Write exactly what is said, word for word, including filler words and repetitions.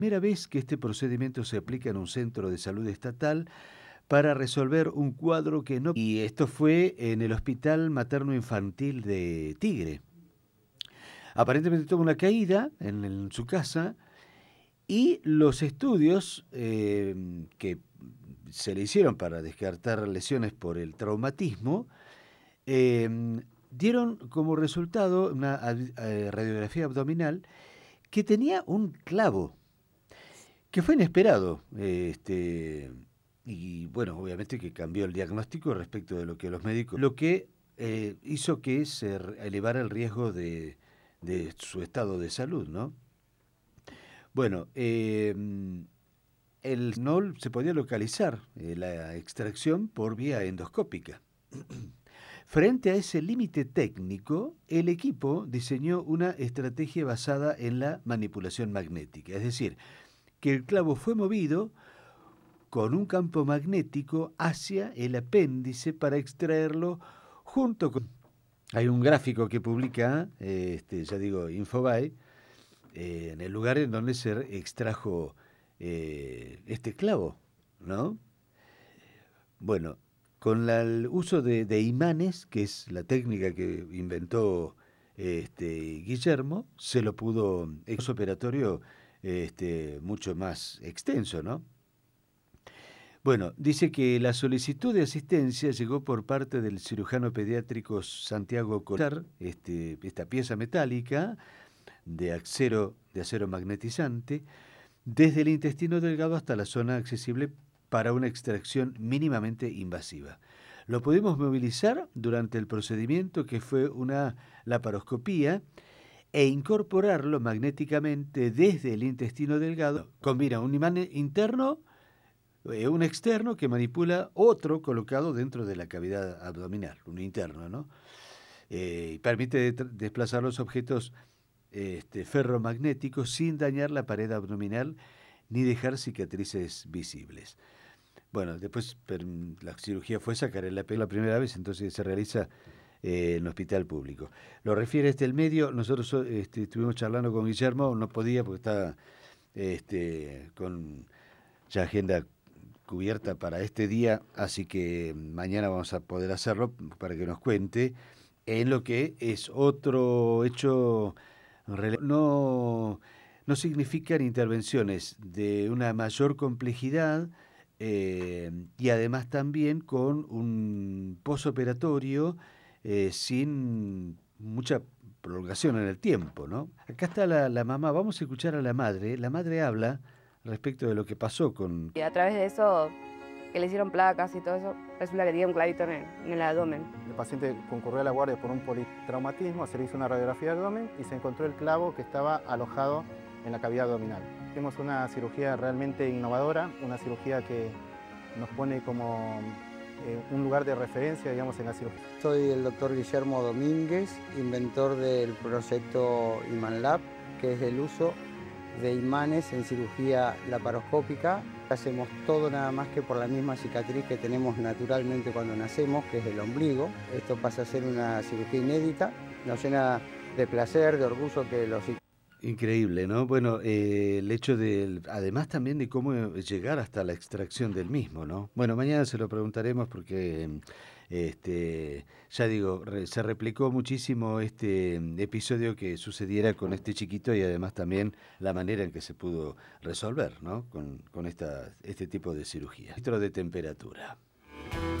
Primera vez que este procedimiento se aplica en un centro de salud estatal para resolver un cuadro que no... Y esto fue en el Hospital Materno Infantil de Tigre. Aparentemente tuvo una caída en, en su casa y los estudios eh, que se le hicieron para descartar lesiones por el traumatismo eh, dieron como resultado una eh, radiografía abdominal que tenía un clavo, que fue inesperado. Eh, este, y bueno, obviamente que cambió el diagnóstico respecto de lo que los médicos... Lo que eh, hizo que se elevara el riesgo de, de su estado de salud, ¿no? Bueno, eh, el no se podía localizar eh, la extracción por vía endoscópica. Frente a ese límite técnico, el equipo diseñó una estrategia basada en la manipulación magnética, es decir, que el clavo fue movido con un campo magnético hacia el apéndice para extraerlo junto con... Hay un gráfico que publica, eh, este, ya digo, Infobae, eh, en el lugar en donde se extrajo eh, este clavo, ¿no? Bueno, con la, el uso de, de imanes, que es la técnica que inventó este, Guillermo, se lo pudo, ex operatorio este, mucho más extenso, ¿no? Bueno, dice que la solicitud de asistencia llegó por parte del cirujano pediátrico Santiago Colar, este, esta pieza metálica de acero, de acero magnetizante, desde el intestino delgado hasta la zona accesible para una extracción mínimamente invasiva. Lo pudimos movilizar durante el procedimiento, que fue una laparoscopía, e incorporarlo magnéticamente desde el intestino delgado. Combina un imán interno, eh, un externo que manipula otro colocado dentro de la cavidad abdominal, un interno, ¿no? Eh, y permite desplazar los objetos este, ferromagnéticos sin dañar la pared abdominal ni dejar cicatrices visibles. Bueno, después per, la cirugía fue sacar el apego la primera vez, entonces se realiza eh, en hospital público. Lo refiere este el medio, nosotros este, estuvimos charlando con Guillermo, no podía porque estaba este, con ya agenda cubierta para este día, así que mañana vamos a poder hacerlo para que nos cuente en lo que es otro hecho. No, no significan intervenciones de una mayor complejidad eh, y además también con un posoperatorio eh, sin mucha prolongación en el tiempo, ¿no? Acá está la, la mamá, vamos a escuchar a la madre. La madre habla respecto de lo que pasó con... Y a través de eso, que le hicieron placas y todo eso, resulta que tenía un clavito en el, en el abdomen. El paciente concurrió a la guardia por un politraumatismo, se le hizo una radiografía de abdomen y se encontró el clavo que estaba alojado en la cavidad abdominal. Hicimos una cirugía realmente innovadora, una cirugía que nos pone como eh, un lugar de referencia, digamos, en la cirugía. Soy el doctor Guillermo Domínguez, inventor del proyecto ImanLab, que es el uso de imanes en cirugía laparoscópica. Hacemos todo nada más que por la misma cicatriz que tenemos naturalmente cuando nacemos, que es el ombligo. Esto pasa a ser una cirugía inédita, nos llena de placer, de orgullo que los... Increíble, ¿no? Bueno, eh, el hecho de, además también de cómo llegar hasta la extracción del mismo, ¿no? Bueno, mañana se lo preguntaremos porque, este, ya digo, re, se replicó muchísimo este episodio que sucediera con este chiquito y además también la manera en que se pudo resolver, ¿no? Con, con esta, este tipo de cirugía. Registro de temperatura.